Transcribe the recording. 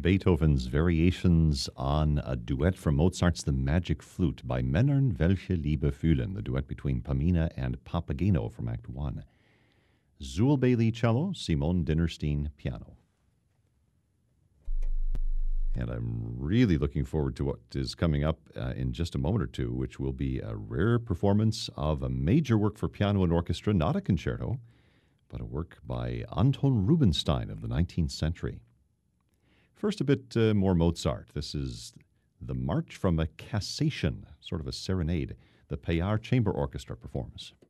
Beethoven's Variations on a duet from Mozart's The Magic Flute by Männern welche Liebe fühlen, the duet between Pamina and Papageno from Act 1. Zul Bailey cello, Simone Dinnerstein piano. And I'm really looking forward to what is coming up in just a moment or two, which will be a rare performance of a major work for piano and orchestra, not a concerto, but a work by Anton Rubinstein of the 19th century. First, a bit more Mozart. This is the March from a Cassation, sort of a serenade, the Payar Chamber Orchestra performs.